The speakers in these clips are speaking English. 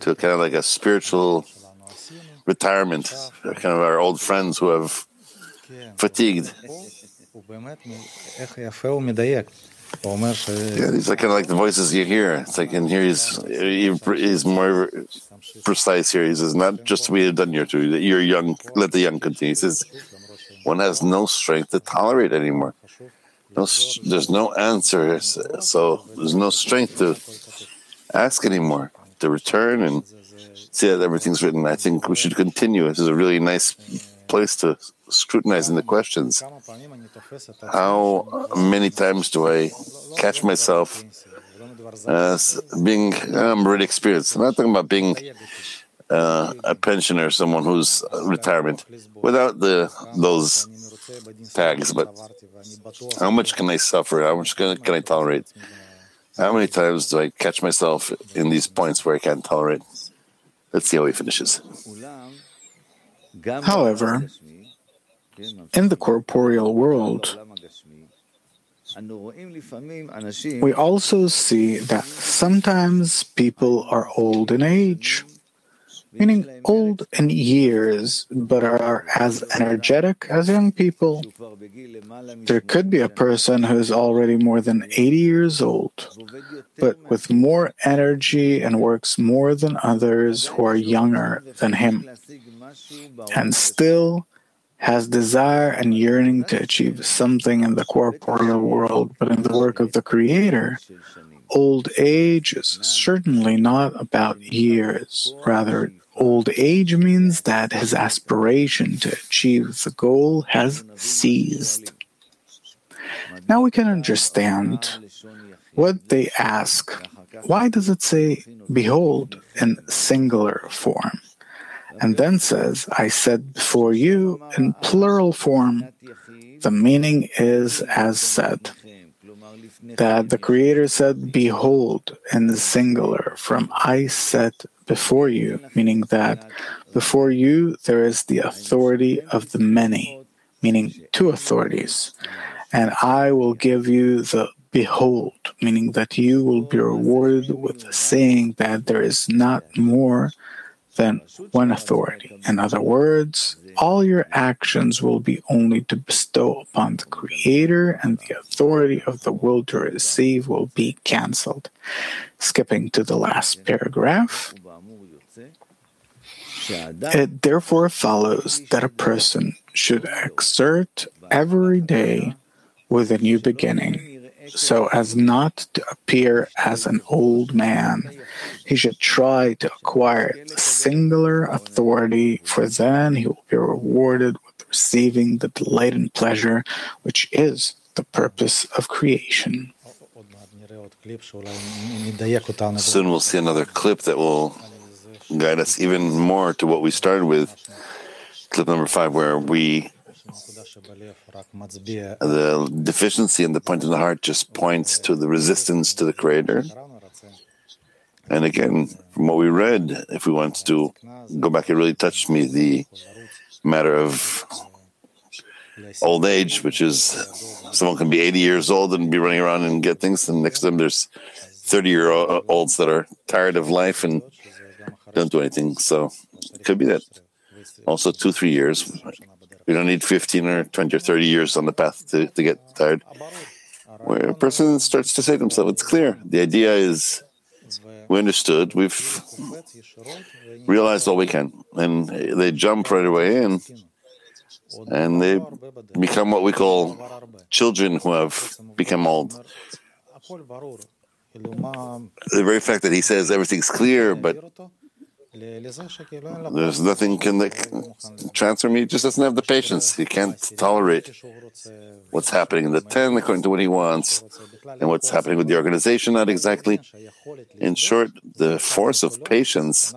to kind of like a spiritual retirement, kind of our old friends who have fatigued. Yeah, these are kind of like the voices you hear. It's like, and here he's more precise here. He says, not just we have done your two, that you're young, let the young continue. He says, one has no strength to tolerate anymore. There's no answer, so there's no strength to ask anymore, to return and see that everything's written. I think we should continue. This is a really nice place to scrutinize in the questions. How many times do I catch myself as being, I'm already experienced. I'm not talking about being a pensioner, someone who's retirement, without those tags, but how much can I suffer? How much can I tolerate? How many times do I catch myself in these points where I can't tolerate? Let's see how he finishes. However, in the corporeal world, we also see that sometimes people are old in age, meaning old in years, but are as energetic as young people. There could be a person who is already more than 80 years old, but with more energy and works more than others who are younger than him, and still has desire and yearning to achieve something in the corporeal world, but in the work of the Creator, old age is certainly not about years. Rather, old age means that his aspiration to achieve the goal has ceased. Now we can understand what they ask. Why does it say, behold, in singular form? And then says, I said before you in plural form. The meaning is as said, that the Creator said, behold, in the singular from I said before you, meaning that before you there is the authority of the many, meaning two authorities, and I will give you the behold, meaning that you will be rewarded with saying that there is not more than one authority. In other words, all your actions will be only to bestow upon the Creator, and the authority of the will to receive will be cancelled. Skipping to the last paragraph, it therefore follows that a person should exert every day with a new beginning, so as not to appear as an old man. He should try to acquire the singular authority, for then he will be rewarded with receiving the delight and pleasure, which is the purpose of creation. Soon we'll see another clip that will guide us even more to what we started with, clip number 5, where the deficiency in the point of the heart just points to the resistance to the Creator. And again, from what we read, if we want to go back, it really touched me, the matter of old age, which is someone can be 80 years old and be running around and get things, and next to them there's 30-year-olds that are tired of life and don't do anything. So it could be that also 2-3 years. We don't need 15 or 20 or 30 years on the path to get tired. Where a person starts to say to himself, it's clear. The idea is, we understood, we've realized all we can. And they jump right away and they become what we call children who have become old. The very fact that he says everything's clear, but there's nothing can transfer me. He just doesn't have the patience. He can't tolerate what's happening in the 10 according to what he wants, and what's happening with the organization, not exactly. In short, the force of patience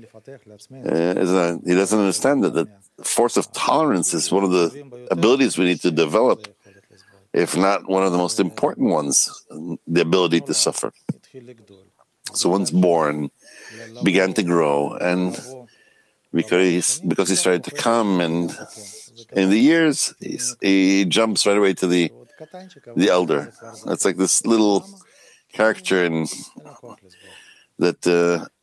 he doesn't understand that the force of tolerance is one of the abilities we need to develop, if not one of the most important ones, the ability to suffer. So once born, began to grow, and because he started to come, and in the years he jumps right away to the elder. It's like this little character that